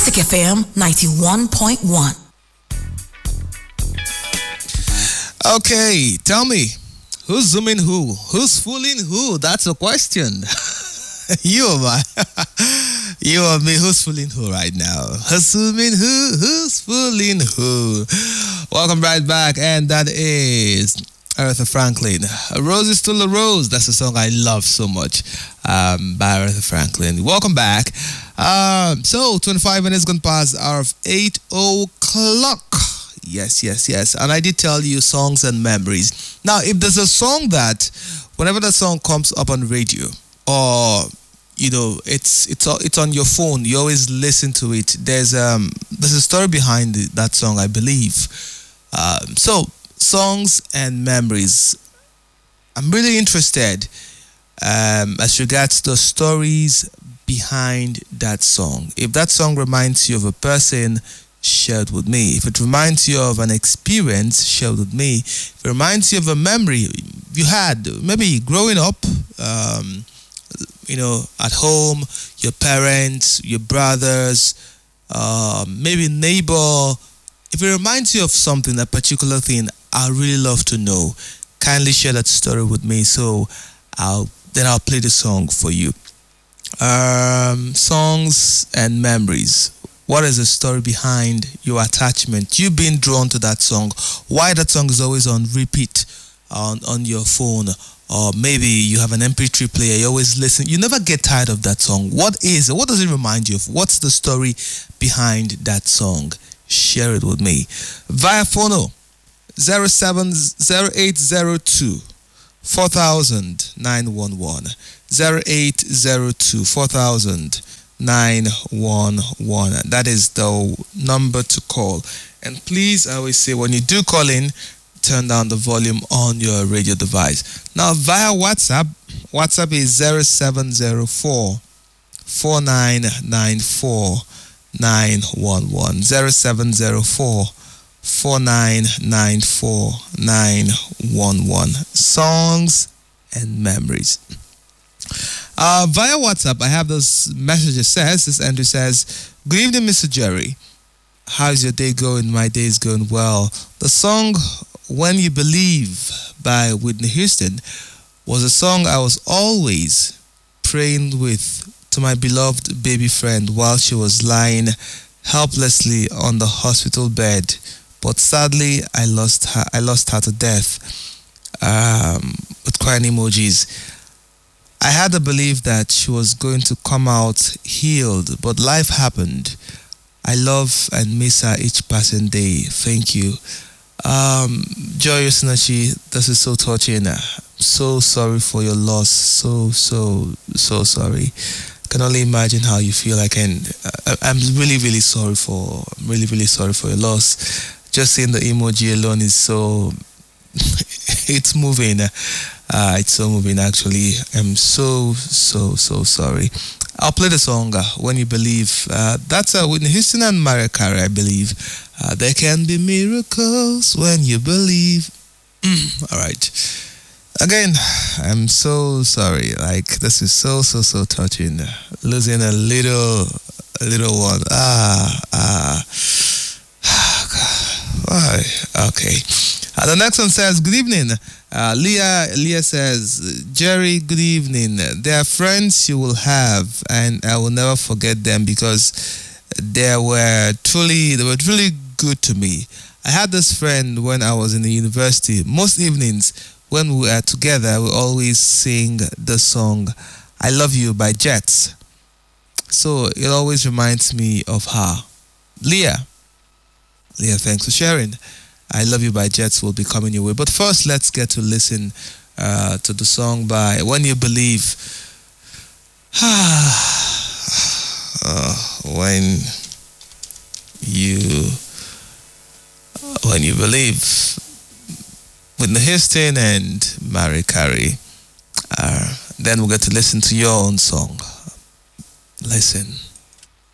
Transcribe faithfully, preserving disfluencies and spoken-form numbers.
Classic F M ninety-one point one. Okay, tell me, who's zooming who? Who's fooling who? That's a question. You or my, you or me, who's fooling who right now? Who's zooming who? Who's fooling who? Welcome right back, and that is Aretha Franklin. A Rose is Still a Rose. That's a song I love so much, um, by Aretha Franklin. Welcome back. Um, so, twenty-five minutes gone past hour of eight o'clock. Yes, yes, yes. And I did tell you songs and memories. Now, if there's a song that, whenever that song comes up on radio, or you know, it's it's it's on your phone, you always listen to it. There's um there's a story behind that song, I believe. Um, so songs and memories. I'm really interested um, as regards the stories behind that song. If that song reminds you of a person, share it with me. If it reminds you of an experience, share it with me. If it reminds you of a memory you had, maybe growing up, um, you know, at home, your parents, your brothers, uh, maybe neighbor. If it reminds you of something, a particular thing, I'd really love to know. Kindly share that story with me, so I'll then I'll play the song for you. Um, songs and memories. What is the story behind your attachment? You being drawn to that song. Why that song is always on repeat on, on your phone. Or maybe you have an M P three player, you always listen. You never get tired of that song. What is it? What does it remind you of? What's the story behind that song? Share it with me. Via phono, zero seven zero eight zero two four thousand nine one one. zero eight zero two four thousand nine one one. That is the number to call. And please, I always say, when you do call in, turn down the volume on your radio device. Now, via WhatsApp, WhatsApp is zero seven zero four four nine nine four nine one one. zero seven zero four four nine nine four nine one one. Songs and memories. Uh, via WhatsApp, I have this message that says, this Andrew says, "Good evening, Mister Jerry. How's your day going? My day is going well. The song When You Believe by Whitney Houston was a song I was always praying with to my beloved baby friend while she was lying helplessly on the hospital bed. But sadly, I lost her. I lost her to death." Um, with crying emojis. "I had a belief that she was going to come out healed, but life happened. I love and miss her each passing day. Thank you." Um, Joyous Nachi, this is so touching. I'm so sorry for your loss. So, so, so sorry. I can only imagine how you feel. I can. I, I'm really, really sorry for. I'm really, really sorry for your loss. Just seeing the emoji alone is so. It's moving. Uh, it's so moving, actually. I'm so, so, so sorry. I'll play the song, uh, When You Believe. Uh, that's uh, Whitney Houston and Mariah Carey, I believe. Uh, there can be miracles when you believe. All right. Again, I'm so sorry. Like, this is so, so, so touching. Losing a little, a little one. Ah, ah. Why? Okay. Uh, the next one says, "Good evening." Uh, Leah Leah says, "Jerry, good evening. They are friends you will have, and I will never forget them because they were truly they were truly good to me. I had this friend when I was in the university. Most evenings when we are together, we always sing the song 'I Love You' by Jets. So it always reminds me of her." Leah, Leah, thanks for sharing. "I Love You" by Jets will be coming your way. But first, let's get to listen uh, to the song by When You Believe. uh, when you when you believe, Whitney Houston and Mariah Carey. Uh, then we'll get to listen to your own song. Listen.